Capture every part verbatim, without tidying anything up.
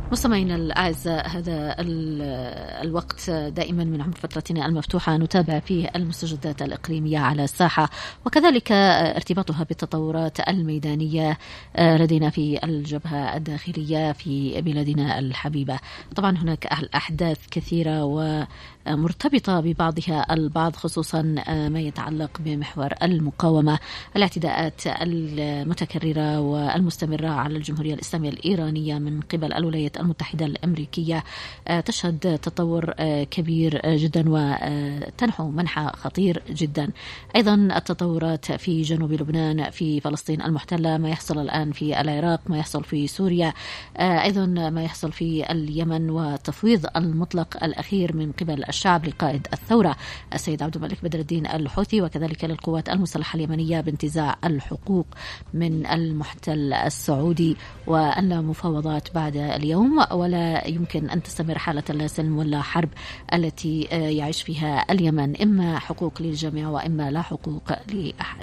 مستمعينا الأعزاء، هذا الوقت دائما من عمر فترتنا المفتوحة نتابع فيه المستجدات الإقليمية على الساحة وكذلك ارتباطها بالتطورات الميدانية لدينا في الجبهة الداخلية في بلادنا الحبيبة. طبعا هناك أحداث كثيرة ومرتبطة ببعضها البعض، خصوصا ما يتعلق بمحور المقاومة، الاعتداءات المتكررة والمستمرة على الجمهورية الإسلامية الإيرانية من قبل الولايات المتحدة الأمريكية تشهد تطور كبير جدا وتنحو منحى خطير جدا. أيضا التطورات في جنوب لبنان، في فلسطين المحتلة، ما يحصل الآن في العراق، ما يحصل في سوريا، أيضا ما يحصل في اليمن، وتفويض المطلق الأخير من قبل الشعب لقائد الثورة السيد عبد الملك بدر الدين الحوثي، وكذلك للقوات المسلحة اليمنية بانتزاع الحقوق من المحتل السعودي، وأن مفاوضات بعد اليوم ولا يمكن أن تستمر حالة لا سلم ولا حرب التي يعيش فيها اليمن، إما حقوق للجميع وإما لا حقوق لأحد.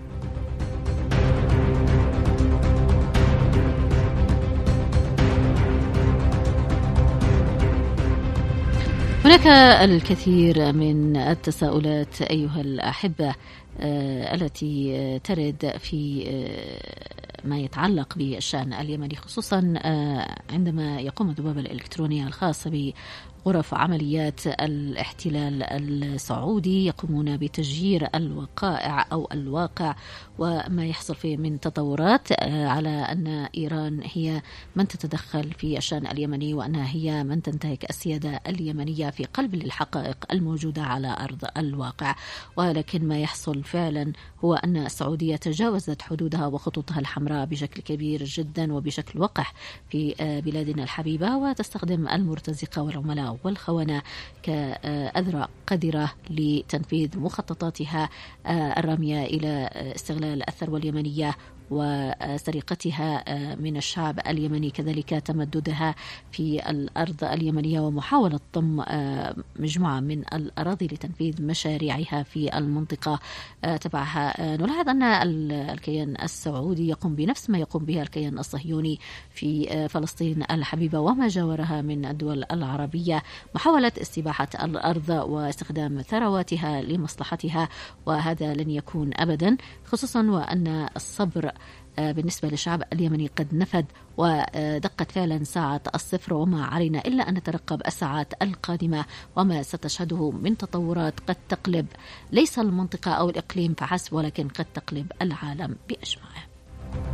هناك الكثير من التساؤلات أيها الأحبة التي ترد في ما يتعلق بالشأن اليمني، خصوصا عندما يقوم الذبابة الإلكترونية الخاصة بغرف عمليات الاحتلال السعودي يقومون بتسجيل الوقائع أو الواقع وما يحصل فيه من تطورات على أن إيران هي من تتدخل في الشأن اليمني، وأنها هي من تنتهك السيادة اليمنية في قلب الحقائق الموجودة على أرض الواقع. ولكن ما يحصل فعلا هو أن السعودية تجاوزت حدودها وخطوطها الحمراء بشكل كبير جدا وبشكل وقح في بلادنا الحبيبة، وتستخدم المرتزقة والعملاء والخونة كأذرع قذرة لتنفيذ مخططاتها الرامية إلى استغلال الثروة اليمنية وسرقتها من الشعب اليمني، كذلك تمددها في الأرض اليمنية ومحاولة ضم مجموعة من الأراضي لتنفيذ مشاريعها في المنطقة تبعها. نلاحظ أن الكيان السعودي يقوم بنفس ما يقوم به الكيان الصهيوني في فلسطين الحبيبة وما جاورها من الدول العربية، محاولة استباحة الأرض واستخدام ثرواتها لمصلحتها، وهذا لن يكون أبدا، خصوصا وأن الصبر بالنسبة للشعب اليمني قد نفد ودقت فعلا ساعة الصفر، وما علينا إلا أن نترقب الساعات القادمة وما ستشهده من تطورات قد تقلب ليس المنطقة أو الإقليم فحسب، ولكن قد تقلب العالم بأجمعه.